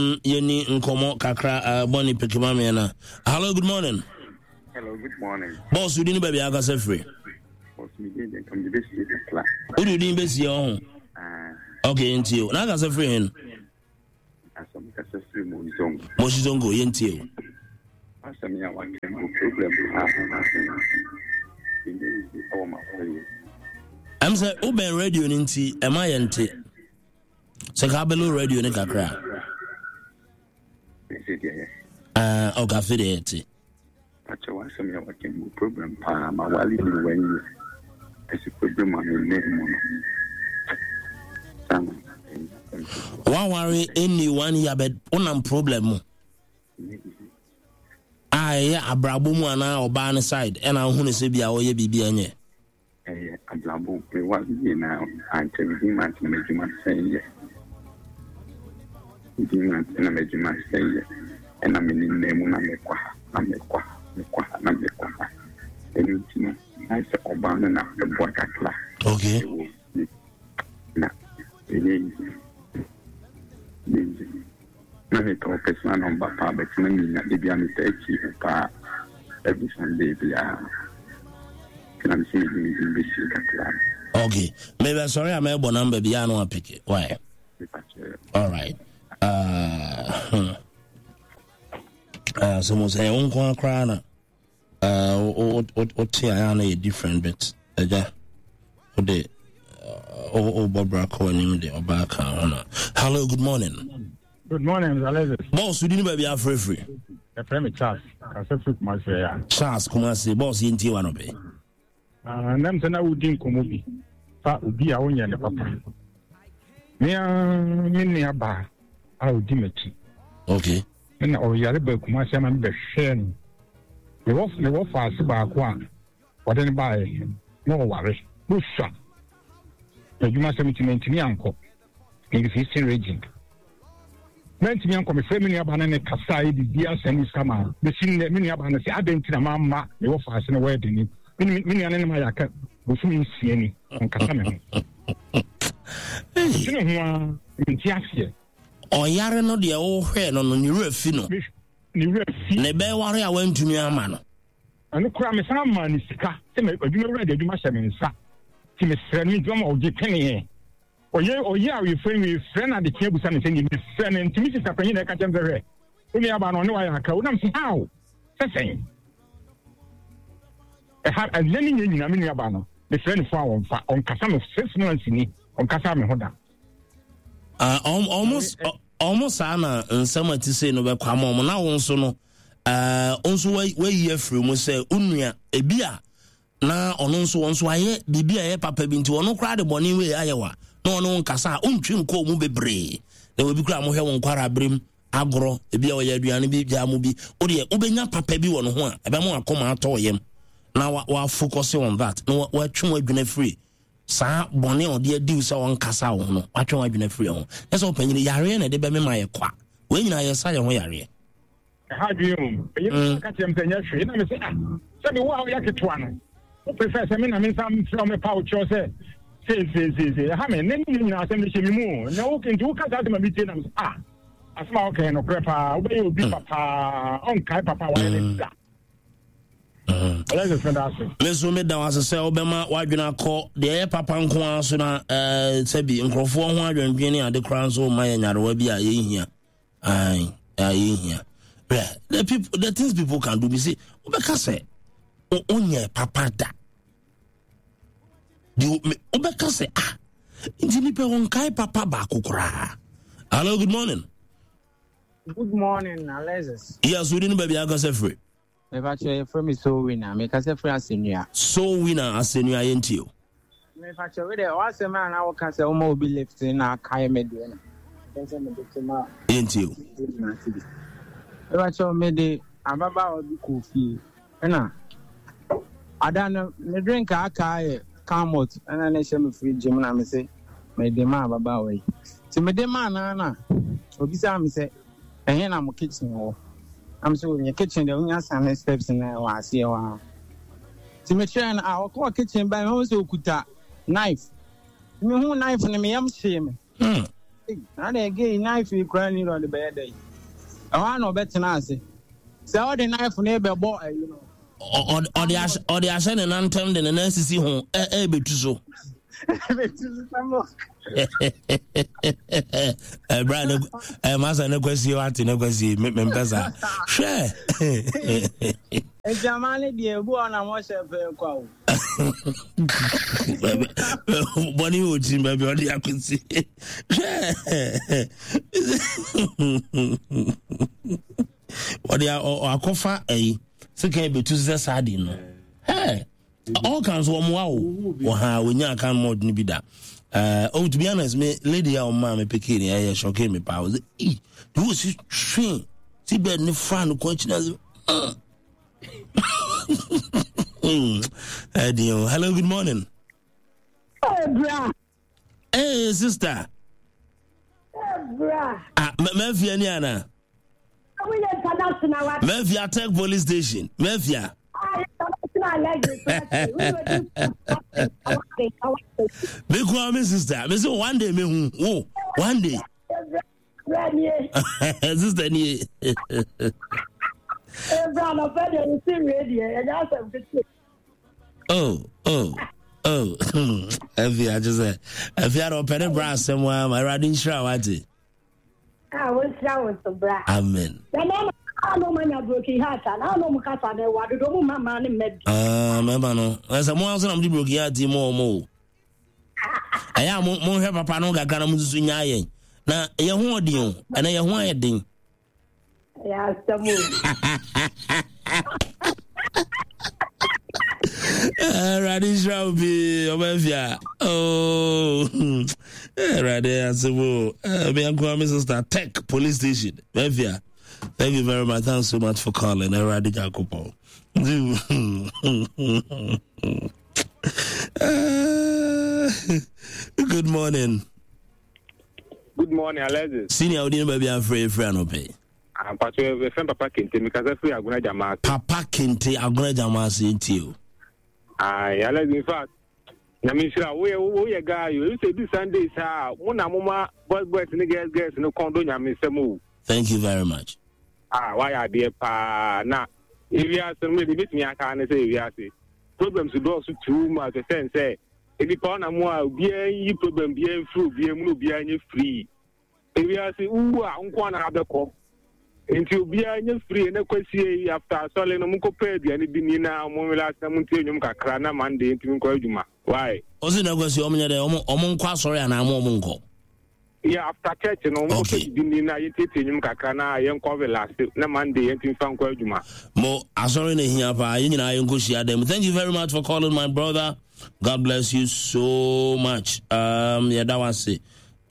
Yeni Nkomo Kakra Bonnie Pekimamiana. Hello, good morning. Hello, good morning. Boss, you didn't baby Aga free. Boss, me didn't come to this class. Who didn't be see on? Okay, into you. Naga free in. As some free Mosizongo, into as some young one can problem. I'm saying, Open radio into am I ante? Sakabelo radio in Kakra. Okay, some young one can problem. My wali when as a problem on your name. One worry any 1 year bed on problem. I abrabumu ana oba side and I want to say be our baby anye. Abrabu we was now and tell him and make him say and I'm in name na mekwa and I said Obama na the boy kakla. Okay. Na na me talk personal number pa but me na dey be am take pa every Sunday bia can I see you be kakla. Okay. Maybe sorry I'm able number be I no pick it. Why? All right. Someone say on kwa krana o tia na different bit eja o de o bobra ko anim de obaka ona. Hello, good morning. Good morning, Alexis. Boss, you didn't baby free. A friend Charles. I said free my say. Charles kuma say boss yinti one obe. Nam sana udin komobi. Fa ubi a onya ne papa. Me ni aba a udi mechi. Okay. Na o yare ba kuma say man be hwe no. Me wo fa ase ba ko a. Wode ne ba e. No ware. No sha. Ejuma 17 anko. In the 15 region. Mentimi anko me frame ni aba na ne kasa e di asani sama. Be sin ne me aba na say adentina mama me wo fa ase ne we de ni. Me ane ma yaka bo fu mi sie ni. On kasa me. Sino ho nti afie. Oyare no de o hwe no ni refi no. Ni refi. Ne be ware a wantumi ama no. Anu kura me sama ma ni sika. Se me adwuma wura de adwuma hye me nsa. Ti me sra ni dwuma o je pene he. Oye a we friend at the table and saying friend and to me is happening na ka tem very. Uni aba no ne wa yaka. Unam say how? Say. And learning you na me aba no. The friend for on kasa me 6 months ni on kasa me hoda. Almost ana nsema ti say no be kwama mo na won so no onso we ye free mo say unua ebia na ono nso won so aye bibia ye papa bi nti ono kra de boni we ayewa na ono nkasa ontwi nko mu bebre na we bi kra mo hwe won kwara brem agoro ebia o ye aduane bi bia mo bi o de obenya papa bi won ho a ebe mo akoma ato yem na wa focus on that na wa twon adwuna free sa boni o de adi so won kasa wo no wa twon adwuna free ho eso opanyini yare na de be me ma ye kwa we nyina ye sa ye ho yare ha dwium ye ka tem tanya hwe na me say se bi wa ya ketwa no o prefer me na me sam from me pouch say ha me nem na asem de chemi mu na o kenti o ka da ma bi te na asma o ke no prepa o be obi papa on kai papa wa le da Meso me da wase se obema wadwena kɔ de papa nko aso na sebi nkrofo ho adwendwen ne ade kran so ma yanyarewa bi a yehia yehia the things people can do me say obeka se onye papa da di obeka se nti ni pe won kai papa ba kokora. Hello, good morning. Good morning, Alexis. Yes, we didn't baby I got free. Me fache from me so winner. Me kase free asenua. So winner asenua yentio. Me fache we there was a man I kase o mo be left na kai me de na. Pense me de ma yentio. Me fache me de ababa obi kofi. Na adana me drink aka camot na na she me free gym na me say me de ma ababa we. Ti me de ma na obi say me say ehia na mo kitchen wo. I'm so in your kitchen, the only some steps in there was here. Timothy, our core kitchen by also kuta knife. Me who knife and me am shame. And again, knife you crying on the bed day. I know better than I say. So the knife neighbor boy, you know. Or the ascend and anthem the NCC home, be too so. Brian, Master, no question, no question, Members. Share. And Jamali, dear, who on a wash of quo. Bonnie would seem baby on the agency. What they are coffee, a second be to the sardine. Hey, all kinds of wow, when you can't more than be that. To be honest, me lady or mamma picking, I shocking me powers. Do you see? See, bed in front of question. Hello, good morning. Hey, sister. Mafia Niana. Mafia Tech Police Station. Mafia. Me call me sister. Me say one day me who. One day. Sister ni. Oh. I just said, if you had open a brass somewhere, my riding shower, I did. I was shower to bra. Amen. I know my broken heart, and I know my cat and I want to do my man in bed. Remember, no, as a more than I'm the broken heart, more. I am more have a panoga canamus. Now, you're one deal, and I am one thing. Yes, the Radin shall be Omevia. Oh, right there. So, me and Kwame sister Tech Police Station, Mevia. Thank you very much. Thanks so much for calling. Radin Jacopo. Good morning. Good morning, Alexis. Senior, we didn't be afraid, friend, or pay. I'm Papa Kente because I feel Aguna Jama. Papa Kente, Aguna Jama, saying to you. Alexis, in fact, Namisha, we a guy, you say this Sunday, sir, Mona, boys, and girls, no condo, Yamisemu. Thank you very much. Why are they pa? Now, if you are some really bit me, I can't say, if you say problems to do too much, a sense, say, if you can't, I'm more, be problem, be free, be free. If you are saying, I'm have the call. Until be free and a question after selling a mucoped and it didn't now, last time Crana Monday into Kojuma. Why? Was it never see Omonqua, sorry, and I'm Omonco? Yeah, after church and almost didn't I take him Kakana, young cover last Monday and in Fan Kojuma. More, I saw in here, them. Thank you very much for calling my brother. God bless you so much. Yeah, that was it.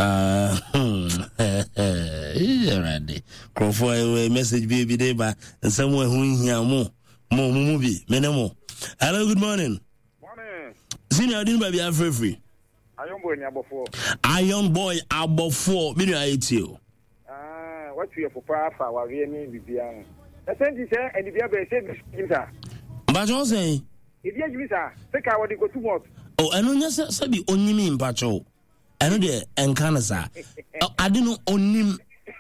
Crawford message baby day by and somewhere who in here more movie minimum. Hello, good morning. Morning. Senior didn't be free. Iron boy above 4 million. I eat you. What you have for Papa while we are in Vivian. I sent you, sir, and if you have a said, but you're saying, if you have sir, take out what you go to work. Oh, I know, yes, sir, be only me in Pacho. I know the Encanasa. I didn't know on him.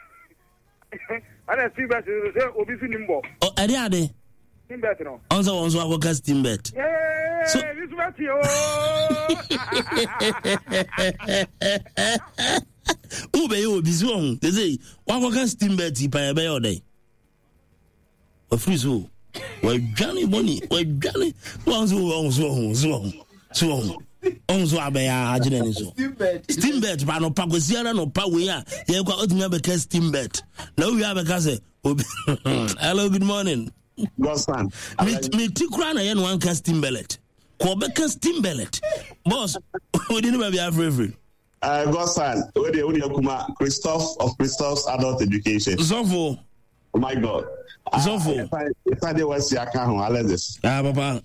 I see that will be Nimbo. Oh, I did. Also, I work as team bet. So, this Ube, be wrong. They say, what work as team bet by a bay day? A free zoo. Well, Johnny Bonnie, well, Johnny, one's wrong. Onzo abaya ajene so steam bet ba no pagosiara no pa we a ye kwa otumia beka steam bet na we abeka say hello, good morning. Godson me tikura na ye no anka steam bellet ko beka steam bellet boss we didn't be afraid. Godson we dey akuma Christoph of Christoph's Adult Education. Zofo. Oh my God. Zofo. If I was Yaka hon Alexis. Papa.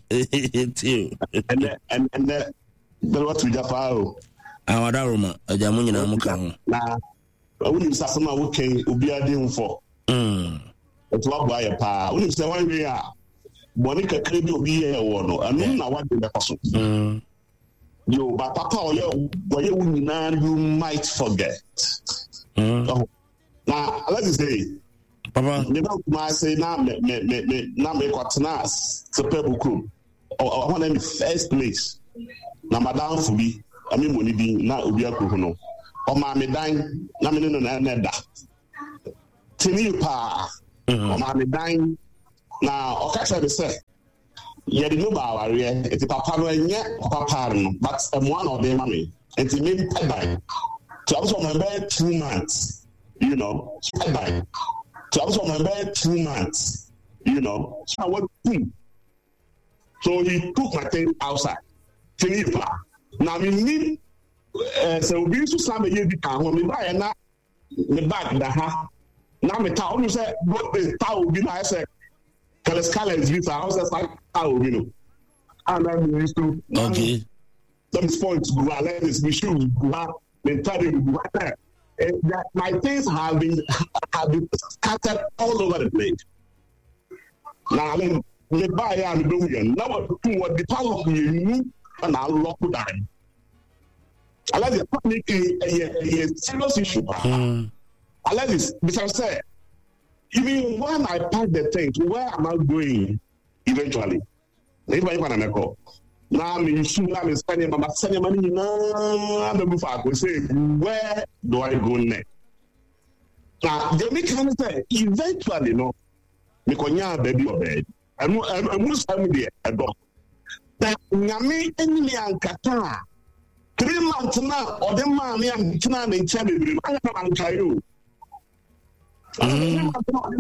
And what we Japao. Our Daruma, a Jamunina Muka. Now, I wouldn't say some okay, Ubi Adim for. It's what by a pa. Wouldn't say why we are. Monica could be a one, and then I want the person. Yo, but Papa, you might forget. Now, let me say, Papa, I say now, me quaternas, the pebble crew, or one in the first place. Now, Madame Fubi, I mean, when you be not Ubia Kuno, or my medine, Namin and Neda. Tini pa, or my medine. Now, Okasha say, yeah, the number it's Papa and yet Papa, but one of them, mommy, and it's maybe by. So I was on my bed 2 months, you know, by. So I was on my bed 2 months, you know, so I went boom. So he took my thing outside. Now, we need, so we used to slam a year when we buy and not the bag that ha. Now, me town, you said, what the town be nice. Colors visa. I was just like, oh, you know, and then we used to. Okay. Some points go out. Let us be sure go out. Mentality go out there. That my things have been scattered all over the place. Now, I mean, the buy and do again. Now, what the power of you and I'll lock it down. I like the public a serious issue. I like this because I said. Even when I pack the things, where am I going eventually? Now I'm spending money. I'm say, where do I go next? Now, the mechanic say, eventually, no, because baby or bed. I'm family a dog. That Yami and Yankata 3 months now, or the man and China and Champion, I am Cairo. Near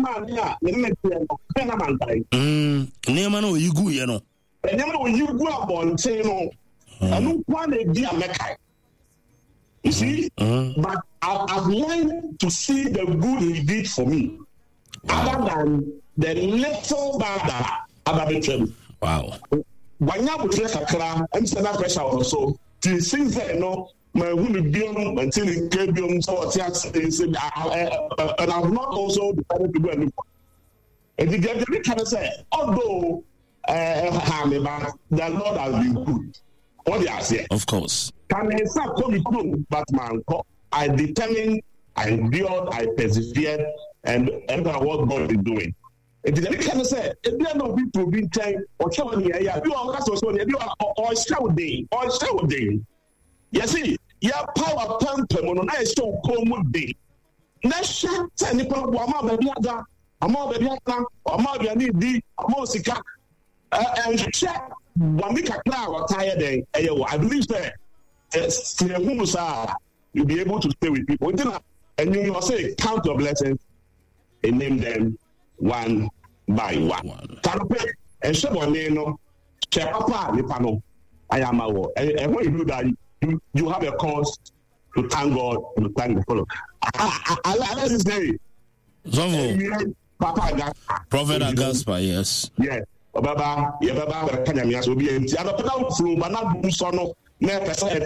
you go, you know. And then when you go up on say no, I don't want to be a Mecca. You see, but I've learned to see the good he did for me, other than the little bad about the trouble. Wow. When you put a crowd and send that pressure also, to see that no. My woman be on until it came on so and I've not also decided to go and look. And the guy kind of say, although the Lord has been good. What do you say? Of course. Can I say come but man, I determined, I endured, I persevered, and what God is doing. And the guy kind of say, if there are no people being telling or showing you or shouting. You see, your power pump on I show common day. Let's shut any problem. I'm baby, I'm need Mosika and check one week now. Tired day. I believe that you'll be able to stay with people. And you must say, count your blessings and name them one by one. And show one name, check Papa, Lipano. I am a war. And when you do that, you have a cause to thank God and to thank the fellow. I like this name. Prophet Agaspa, yes. Yeah. Baba, Baba, Kanyamia, so be empty. I don't know, but not do so. No, never said